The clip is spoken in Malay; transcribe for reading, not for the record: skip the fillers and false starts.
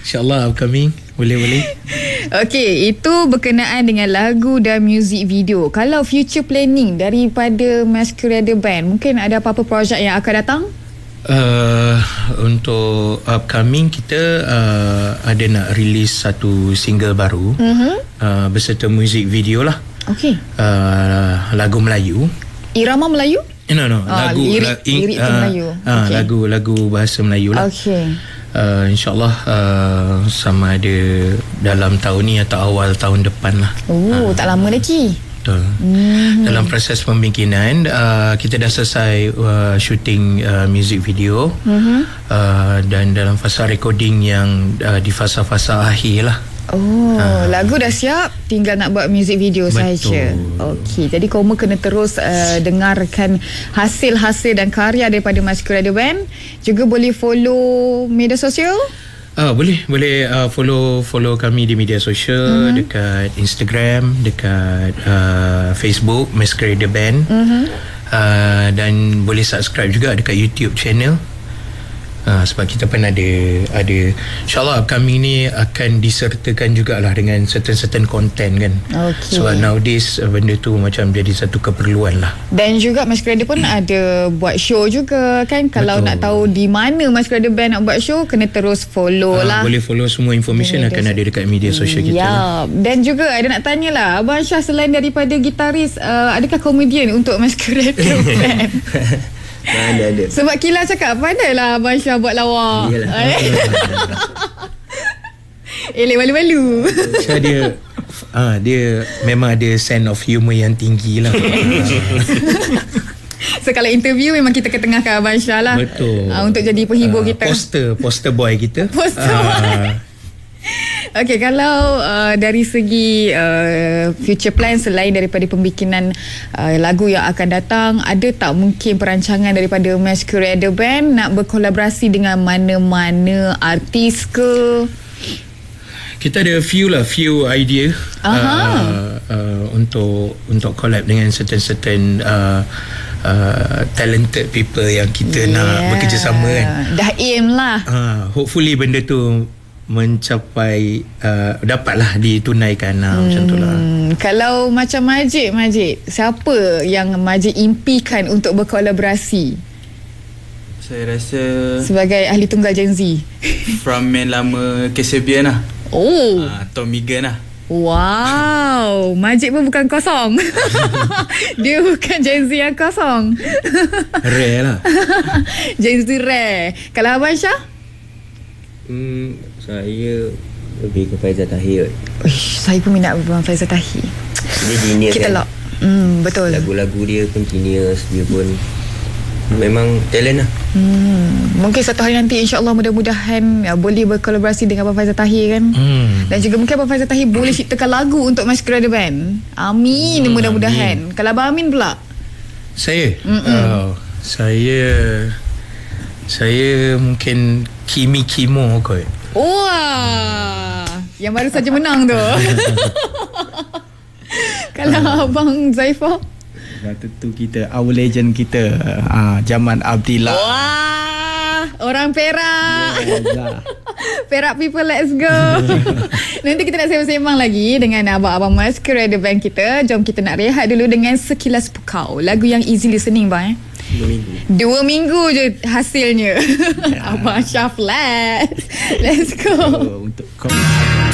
InsyaAllah upcoming. Boleh. Okey, itu berkenaan dengan lagu dan music video. Kalau future planning daripada Masquerade Band, mungkin ada apa-apa projek yang akan datang? Untuk upcoming kita ada nak release satu single baru beserta music video lah. Okey. Lagu Melayu. Irama Melayu? No. Lirik Melayu. Okay. Lagu bahasa Melayu lah. Okey. InsyaAllah sama ada dalam tahun ni atau awal tahun depan lah. Tak lama lagi. Betul. Dalam proses pembikinan kita dah selesai shooting music video dan dalam fasa recording yang di fasa-fasa akhir lah. Lagu dah siap, tinggal nak buat music video saja. Okey, jadi korang kena terus dengarkan hasil-hasil dan karya daripada Masquerade Band. Juga boleh follow media sosial. Boleh follow kami di media sosial, dekat Instagram, dekat Facebook Masquerade Band, dan boleh subscribe juga dekat YouTube channel. Sebab kita pun ada InsyaAllah upcoming ni akan disertakan jugalah dengan certain content kan. Sebab nowadays benda tu macam jadi satu keperluan lah. Dan juga Masquerade pun ada buat show juga kan. Kalau nak tahu di mana Masquerade Band nak buat show, kena terus follow lah. Boleh follow, semua information akan ada dekat media sosial kita lah. Dan juga ada nak tanya lah, Abang Syah selain daripada gitaris, adakah komedian untuk Masquerade Band? Ada. Sebab Kila cakap pandai lah Abang Syah buat lawak. Malu-malu. Syah dia memang ada sense of humor yang tinggi lah. So kalau interview memang kita ketengahkan Abang Syah lah. Betul. Untuk jadi penghibur kita. Poster boy kita. Okey, kalau dari segi future plan selain daripada pembikinan lagu yang akan datang, ada tak mungkin perancangan daripada Masquerade Band nak berkolaborasi dengan mana-mana artis ke? Kita ada few idea untuk collab dengan certain talented people yang kita nak bekerjasama kan. Dah aim lah. Hopefully benda tu mencapai dapatlah ditunaikan macam tu lah. Kalau macam Majid, siapa yang Majid impikan untuk berkolaborasi? Saya rasa sebagai ahli tunggal Gen Z, frontman lama Kasabian lah. Tommy Gunn lah. Wow, Majid pun bukan kosong. Dia bukan Gen Z yang kosong. Rare lah. Gen Z rare. Kalau Abang Syah? Saya lebih ke Faizal Tahir. Saya pun minat Abang Faizal Tahir. Dia genius kita kan? Betul. Lagu-lagu dia pun genius. Dia pun memang talent lah. Mungkin satu hari nanti InsyaAllah mudah-mudahan boleh berkolaborasi dengan Abang Faizal Tahir kan. Dan juga mungkin Abang Faizal Tahir boleh ciptakan lagu untuk Masquerade Band. Amin, mudah-mudahan. Kalau Abang Amin pula? Saya Saya mungkin Kimi Kimo kot. Wah, yang baru saja menang tu. Kalau Abang Zaifah? Tentu kita, our legend kita, Jaman Abdillah. Wah, orang Perak. Perak people, let's go. Nanti kita nak sembang-sembang lagi dengan abang-abang Masquerade Band kita. Jom kita nak rehat dulu dengan Sekilas Pukau, lagu yang easy listening bang. 2 minggu je hasilnya. Abang Syah flat. Let's go. Untuk